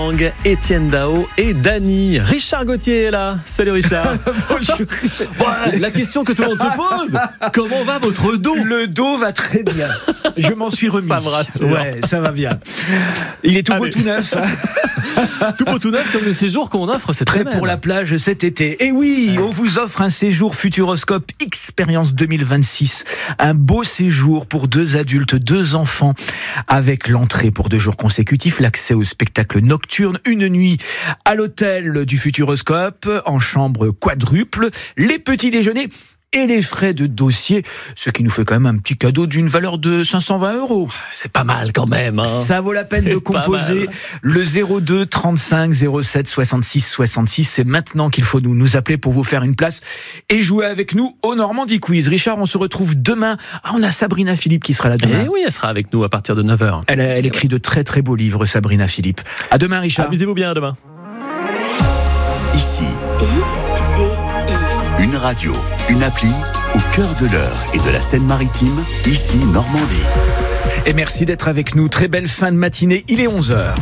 Étienne Dao et Dany. Richard Gauthier est là. Salut Richard. Bonjour Richard. La question que tout le monde se pose, comment va votre dos ? Le dos va très bien. Je m'en suis remis. Ça me rassure. Ouais, ça va bien. Il est tout beau, tout neuf. Tout beau, tout neuf comme le séjour qu'on offre cette Prêt semaine. pour la plage cet été. Et oui, on vous offre un séjour Futuroscope Expérience 2026. Un beau séjour pour 2 adultes, 2 enfants, avec l'entrée pour 2 jours consécutifs, l'accès au spectacle nocturne, une nuit à l'hôtel du Futuroscope, en chambre quadruple, les petits déjeuners et les frais de dossier, ce qui nous fait quand même un petit cadeau d'une valeur de 520 €. C'est pas mal quand même. Hein. Ça vaut la peine de composer le 02 35 07 66 66. C'est maintenant qu'il faut nous appeler pour vous faire une place et jouer avec nous au Normandie Quiz. Richard, on se retrouve demain. On a Sabrina Philippe qui sera là demain. Et oui, elle sera avec nous à partir de 9h. Elle écrit de très très beaux livres, Sabrina Philippe. À demain, Richard. Amusez-vous bien à demain. Ici, une radio, une appli au cœur de l'Eure et de la Seine-Maritime, ici Normandie. Et merci d'être avec nous. Très belle fin de matinée. Il est 11h.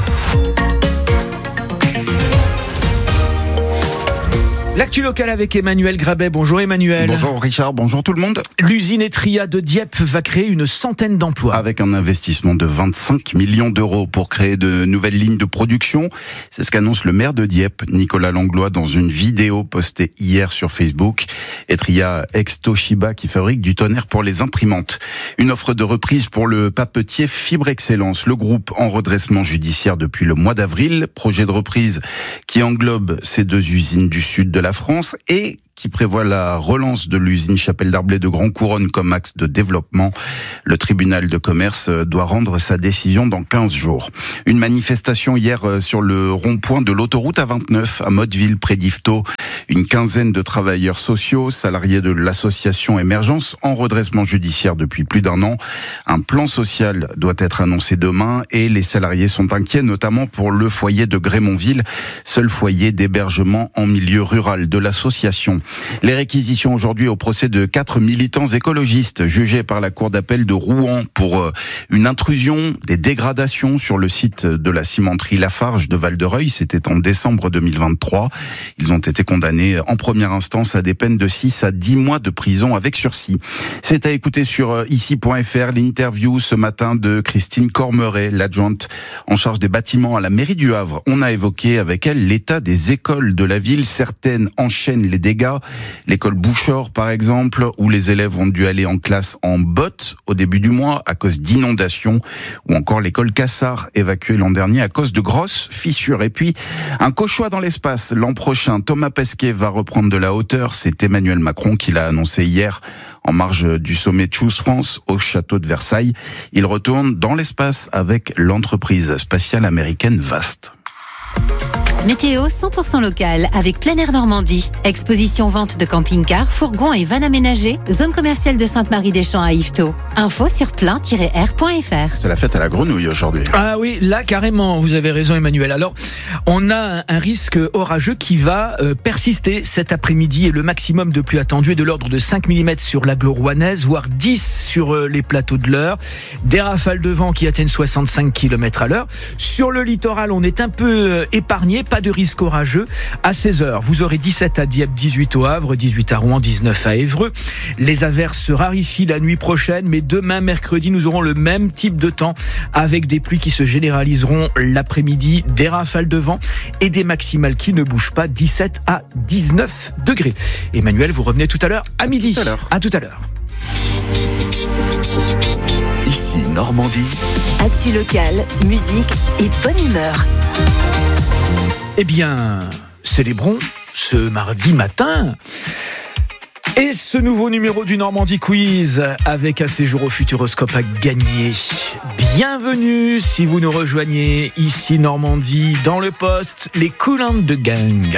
L'actu locale avec Emmanuel Grabet. Bonjour Emmanuel. Bonjour Richard, bonjour tout le monde. L'usine Etria de Dieppe va créer une centaine d'emplois. Avec un investissement de 25 millions d'euros pour créer de nouvelles lignes de production. C'est ce qu'annonce le maire de Dieppe, Nicolas Langlois, dans une vidéo postée hier sur Facebook. Etria ex-Toshiba qui fabrique du tonnerre pour les imprimantes. Une offre de reprise pour le papetier Fibre Excellence. Le groupe en redressement judiciaire depuis le mois d'avril. Projet de reprise qui englobe ces 2 usines du sud de la France et qui prévoit la relance de l'usine Chapelle Darblay de Grand Couronne comme axe de développement. Le tribunal de commerce doit rendre sa décision dans 15 jours. Une manifestation hier sur le rond-point de l'autoroute A29 à Motteville, près d'Yvetot. Une quinzaine de travailleurs sociaux, salariés de l'association Émergence, en redressement judiciaire depuis plus d'1 an. Un plan social doit être annoncé demain et les salariés sont inquiets, notamment pour le foyer de Grémonville, seul foyer d'hébergement en milieu rural de l'association. Les réquisitions aujourd'hui au procès de 4 militants écologistes jugés par la cour d'appel de Rouen pour une intrusion, des dégradations sur le site de la cimenterie Lafarge de Val-de-Reuil. C'était en décembre 2023. Ils ont été condamnés en première instance à des peines de 6 à 10 mois de prison avec sursis. C'est à écouter sur ici.fr l'interview ce matin de Christine Cormeret, l'adjointe en charge des bâtiments à la mairie du Havre. On a évoqué avec elle l'état des écoles de la ville. Certaines enchaînent les dégâts. L'école Bouchard, par exemple, où les élèves ont dû aller en classe en bottes au début du mois à cause d'inondations, ou encore l'école Cassard, évacuée l'an dernier à cause de grosses fissures. Et puis, un cauchois dans l'espace. L'an prochain, Thomas Pesquet va reprendre de la hauteur. C'est Emmanuel Macron qui l'a annoncé hier en marge du sommet Choose France au château de Versailles. Il retourne dans l'espace avec l'entreprise spatiale américaine VAST. Météo 100% locale avec Plein Air Normandie. Exposition vente de camping-cars, fourgons et vannes aménagées. Zone commerciale de Sainte-Marie-des-Champs à Yvetot. Info sur plein-air.fr. C'est la fête à la grenouille aujourd'hui. Ah oui, là carrément, vous avez raison Emmanuel. Alors, on a un risque orageux qui va persister cet après-midi et le maximum de pluie attendu est de l'ordre de 5 mm sur l'agglo rouennaise, voire 10 sur les plateaux de l'Eure. Des rafales de vent qui atteignent 65 km à l'heure. Sur le littoral, on est un peu épargné. Pas de risque orageux. À 16h, vous aurez 17 à Dieppe, 18 au Havre, 18 à Rouen, 19 à Évreux. Les averses se raréfient la nuit prochaine, mais demain, mercredi, nous aurons le même type de temps avec des pluies qui se généraliseront l'après-midi, des rafales de vent et des maximales qui ne bougent pas, 17 à 19 degrés. Emmanuel, vous revenez tout à l'heure à midi. À tout à l'heure. Ici Normandie. Actu locale, musique et bonne humeur. Eh bien, célébrons ce mardi matin et ce nouveau numéro du Normandie Quiz avec un séjour au Futuroscope à gagner. Bienvenue si vous nous rejoignez ici Normandie dans le poste, les Cool and the Gang.